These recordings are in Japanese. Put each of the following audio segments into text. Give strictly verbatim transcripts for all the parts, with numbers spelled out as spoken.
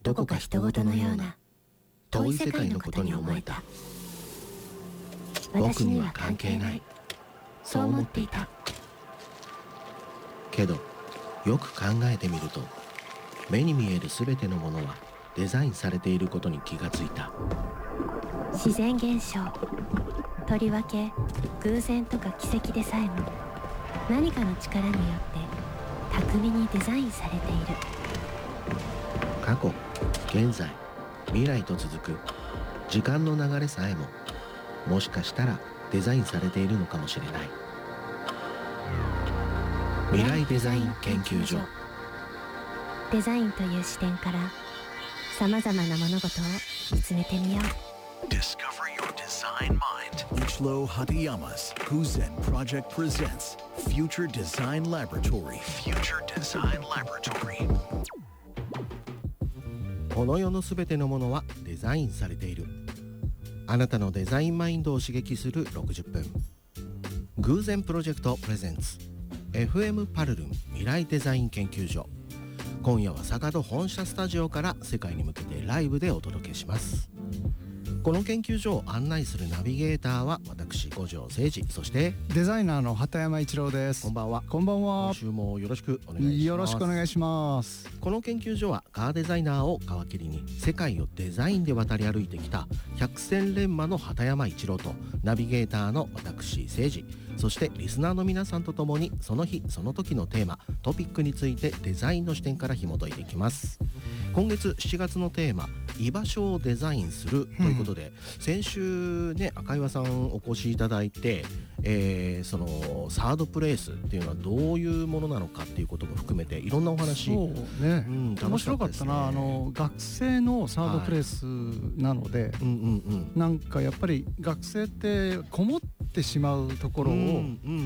どこか人事のような遠い世界のことに思えた。僕には関係ない、そう思っていた。 けどよく考えてみると、目に見えるすべてのものはデザインされていることに気がついた。 自然現象、とりわけ偶然とか奇跡でさえも何かの力によって巧みにデザインされている。 過去、現在、未来と続く時間の流れさえも、もしかしたらデザインされているのかもしれない。未来デザイン研究所。 デザインという視点からさまざまな物事を見つめてみよう。 Discover your design mind. Ichiro Hatayama's Kuzen Project presents Future Design Laboratory. Future Design Laboratory. この世のすべてのものはデザインされている。あなたのデザインマインドを刺激するろくじゅっぷん。偶然プロジェクトプレゼンツ エフエム パルルン未来デザイン研究所。今夜は坂戸本社スタジオから世界に向けてライブでお届けします。この研究所を案内するナビゲーターは私五条誠二、そしてデザイナーの畑山一郎です。 こんばんは。 こんばんは。 今週もよろしくお願いします。 よろしくお願いします。 この研究所はカーデザイナーを皮切りに世界をデザインで渡り歩いてきた百戦錬磨の畑山一郎とナビゲーターの私誠二、そしてリスナーの皆さんとともにその日その時のテーマトピックについてデザインの視点から紐解いていきます。今月しちがつのテーマ、居場所をデザインするということで、うん、先週ね赤岩さんお越しいただいて、えー、そのサードプレイスっていうのはどういうものなのかっていうことも含めていろんなお話。 そうね、うん、 楽しかったですね。 面白かったな。あの学生のサードプレイスなので、はい、うんうんうん、なんかやっぱり学生ってこもってしまうところを、うんうん、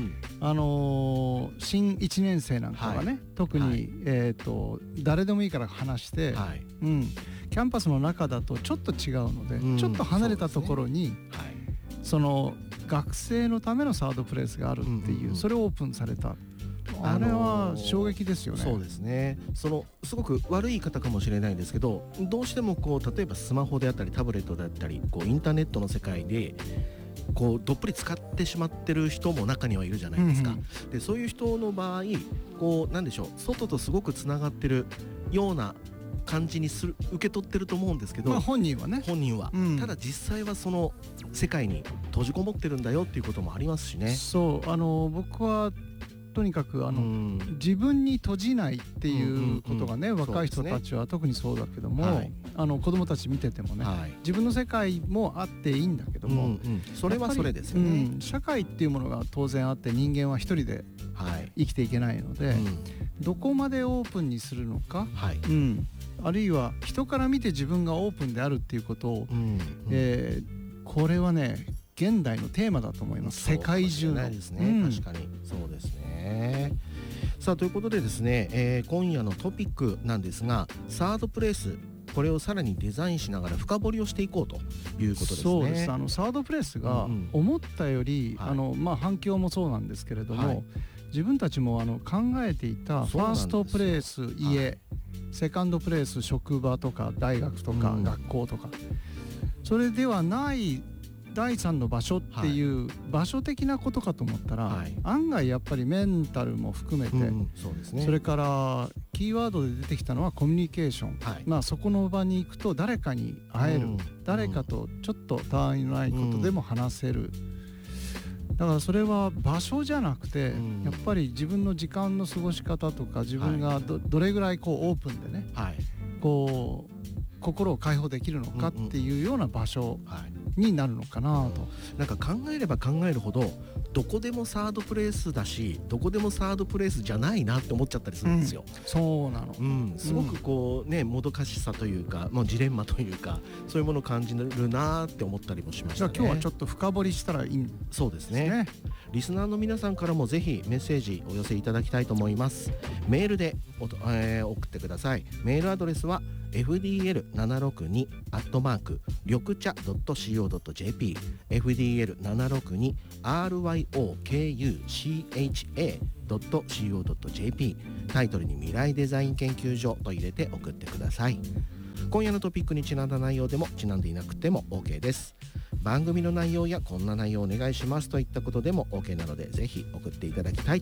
あのー、新いちねん生なんかはね、はい、特に、はい、えーと、誰でもいいから話して、はい、うん、キャンパスの中だとちょっと違うので、うん、ちょっと離れたところに そ,、ね、はい、その学生のためのサードプレイスがあるっていう、うんうんうん、それをオープンされた。あれは衝撃ですよね。 そうですね。そのすごく悪い言い方かもしれないですけど、どうしてもこう例えばスマホであったりタブレットだったりこうインターネットの世界でこうどっぷり使ってしまってる人も中にはいるじゃないですか、うんうん、でそういう人の場合こうなんでしょう、外とすごくつながってるような感じにする受け取ってると思うんですけど、 まあ、本人はね本人は、うん、ただ実際はその世界に閉じこもってるんだよっていうこともありますしね。 そうあの僕はとにかくあの、うん、自分に閉じないっていうことがね、うんうんうん、若い人たちは特にそうだけども、はい、あの子供たち見ててもね、はい、自分の世界もあっていいんだけども、うんうん、 それはそれですよね、 うん、社会っていうものが当然あって人間は一人で生きていけないので、はい、うん、どこまでオープンにするのか、はい、うん、あるいは人から見て自分がオープンであるっていうことを、うんうん、えー、これはね現代のテーマだと思います。世界中の。 ですね、うん、確かにそうですね。さあということでですね、えー、今夜のトピックなんですが、サードプレイス、これをさらにデザインしながら深掘りをしていこうということですね。 そうです。あのサードプレイスが思ったより、うんうん、あのまあ、反響もそうなんですけれども、はい、自分たちもあの考えていたファーストプレイス家、はい、セカンドプレイス職場とか大学とか学校とか、うん、それではない第三の場所っていう場所的なことかと思ったら、はい、案外やっぱりメンタルも含めて、うん、そうですね、それからキーワードで出てきたのはコミュニケーション、はい、まあ、そこの場に行くと誰かに会える、うん、誰かとちょっとたわいのないことでも話せる、うん、だからそれは場所じゃなくて、うん、やっぱり自分の時間の過ごし方とか自分が ど, どれぐらいこうオープンでね、はい、こう心を解放できるのかっていうような場所になるのかなと、 うん、なんか考えれば考えるほどどこでもサードプレイスだしどこでもサードプレイスじゃないなって思っちゃったりするんですよ、 うん、そうなの、 うん、すごくこうね、もどかしさというか、もうジレンマというかそういうものを感じるなって思ったりもしましたね。 じゃあ今日はちょっと深掘りしたらいいんですね。 そうですね。リスナーの皆さんからもぜひメッセージお寄せいただきたいと思います。メールでおと、えー、送ってください。メールアドレスはエフディーエルななろくに アットマーク 緑茶 ドット シーオー ドット ジェーピー エフディーエルななろくに アールワイオーケーユーシーエイチエー ドット シーオー ドット ジェーピー タイトルに未来デザイン研究所と入れて送ってください。 今夜のトピックにちなんだ内容でもちなんでいなくても OK です。番組の内容やこんな内容お願いしますといったことでも OK なので、ぜひ送っていただきたいと